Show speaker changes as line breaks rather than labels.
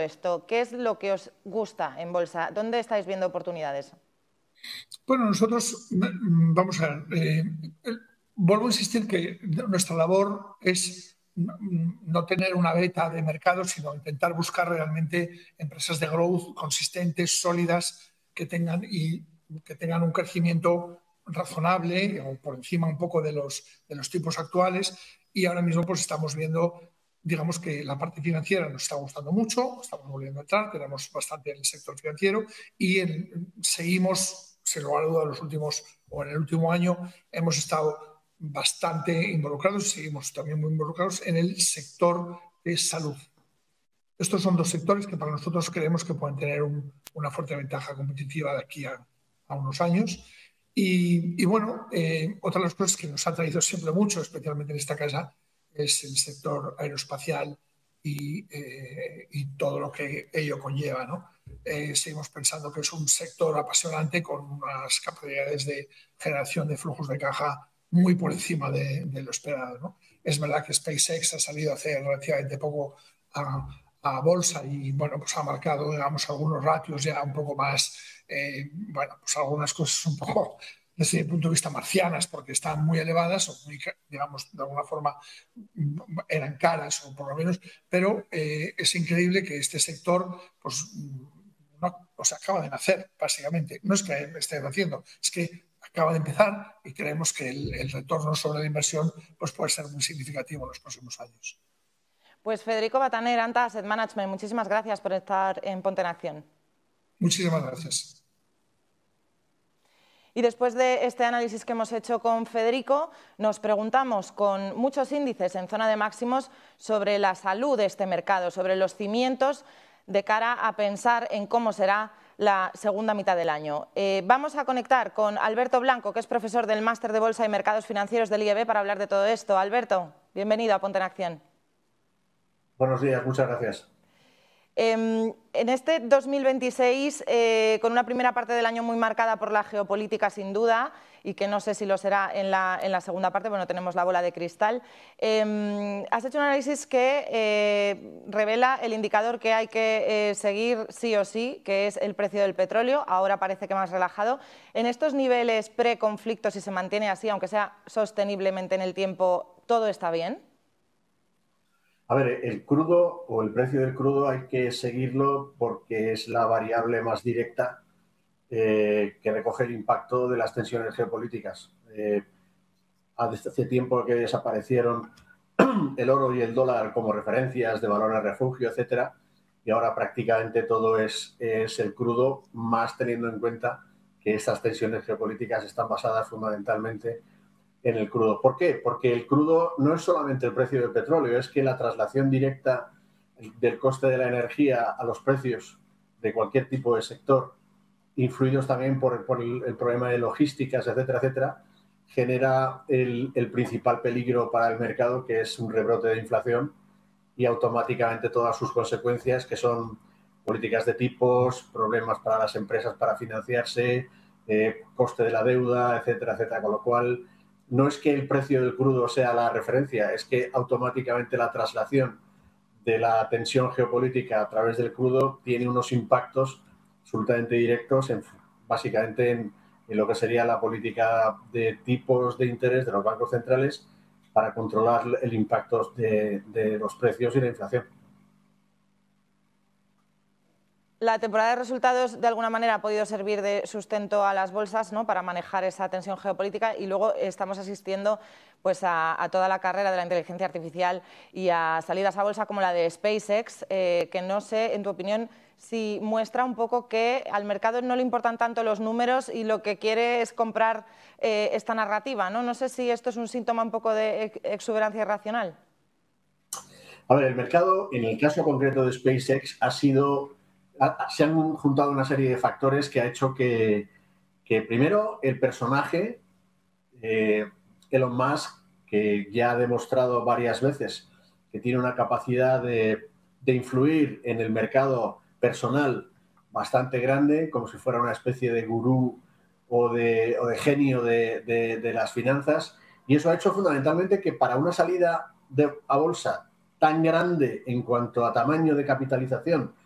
esto? ¿Qué es lo que os gusta en bolsa? ¿Dónde estáis viendo oportunidades?
Bueno, nosotros, vamos a ver, vuelvo a insistir que nuestra labor es no tener una beta de mercado, sino intentar buscar realmente empresas de growth consistentes, sólidas, que tengan un crecimiento razonable o por encima un poco de los tipos actuales. Y ahora mismo pues estamos viendo, digamos que la parte financiera nos está gustando mucho, estamos volviendo a entrar, tenemos bastante en el sector financiero y seguimos, sin lugar a dudas, los últimos o en el último año hemos estado bastante involucrados y seguimos también muy involucrados en el sector de salud. Estos son dos sectores que para nosotros creemos que pueden tener una fuerte ventaja competitiva de aquí a unos años. Y bueno, otra de las cosas que nos ha traído siempre mucho, especialmente en esta casa, es el sector aeroespacial y todo lo que ello conlleva, ¿no? Seguimos pensando que es un sector apasionante con unas capacidades de generación de flujos de caja muy por encima de lo esperado, ¿no? Es verdad que SpaceX ha salido hace relativamente poco a bolsa y bueno, pues ha marcado, digamos, algunos ratios ya un poco más, bueno, pues algunas cosas un poco desde el punto de vista marcianas porque están muy elevadas o muy, digamos, de alguna forma eran caras o por lo menos, pero es increíble que este sector, pues, no, o sea, acaba de nacer, básicamente. No es que esté haciendo, es que acaba de empezar y creemos que el retorno sobre la inversión pues, puede ser muy significativo en los próximos años.
Pues Federico Bataner, Anta Asset Management, muchísimas gracias por estar en Ponte en Acción.
Muchísimas gracias.
Y después de este análisis que hemos hecho con Federico, nos preguntamos con muchos índices en zona de máximos sobre la salud de este mercado, sobre los cimientos de cara a pensar en cómo será la segunda mitad del año. Vamos a conectar con Alberto Blanco, que es profesor del Máster de Bolsa y Mercados Financieros del IEB, para hablar de todo esto. Alberto, bienvenido a Ponte en Acción.
Buenos días, muchas gracias.
En este 2026, con una primera parte del año muy marcada por la geopolítica, sin duda, y que no sé si lo será en la segunda parte, bueno, tenemos la bola de cristal, has hecho un análisis que revela el indicador que hay que seguir sí o sí, que es el precio del petróleo. Ahora parece que más relajado. En estos niveles pre-conflicto, si se mantiene así, aunque sea sosteniblemente en el tiempo, ¿todo está bien?
A ver, el crudo o el precio del crudo hay que seguirlo porque es la variable más directa que recoge el impacto de las tensiones geopolíticas. Hace tiempo que desaparecieron el oro y el dólar como referencias de valor de refugio, etcétera, y ahora prácticamente todo es el crudo, más teniendo en cuenta que estas tensiones geopolíticas están basadas fundamentalmente en el crudo. ¿Por qué? Porque el crudo no es solamente el precio del petróleo, es que la traslación directa del coste de la energía a los precios de cualquier tipo de sector, influidos también por el problema de logísticas, etcétera, etcétera, genera el principal peligro para el mercado, que es un rebrote de inflación y automáticamente todas sus consecuencias, que son políticas de tipos, problemas para las empresas para financiarse, coste de la deuda, etcétera, etcétera. Con lo cual, no es que el precio del crudo sea la referencia, es que automáticamente la traslación de la tensión geopolítica a través del crudo tiene unos impactos absolutamente directos básicamente en lo que sería la política de tipos de interés de los bancos centrales para controlar el impacto de los precios y la inflación.
La temporada de resultados de alguna manera ha podido servir de sustento a las bolsas, ¿no?, para manejar esa tensión geopolítica, y luego estamos asistiendo pues a toda la carrera de la inteligencia artificial y a salidas a bolsa como la de SpaceX, que no sé, en tu opinión, si muestra un poco que al mercado no le importan tanto los números y lo que quiere es comprar esta narrativa, ¿no? No sé si esto es un síntoma un poco de exuberancia irracional.
A ver, el mercado, en el caso concreto de SpaceX, se han juntado una serie de factores que ha hecho que primero el personaje, Elon Musk, que ya ha demostrado varias veces que tiene una capacidad de influir en el mercado personal bastante grande, como si fuera una especie de gurú o de genio de las finanzas, y eso ha hecho fundamentalmente que para una salida a bolsa tan grande en cuanto a tamaño de capitalización